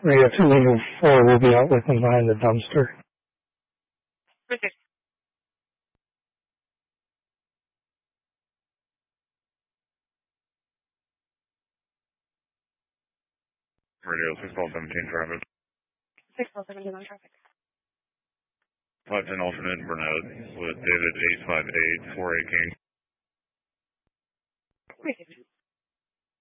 Radio 284 will be out with him behind the dumpster. Okay. Radio 617 traffic. 617 on traffic. 510 alternate Burnett with David 858 48 King. Okay.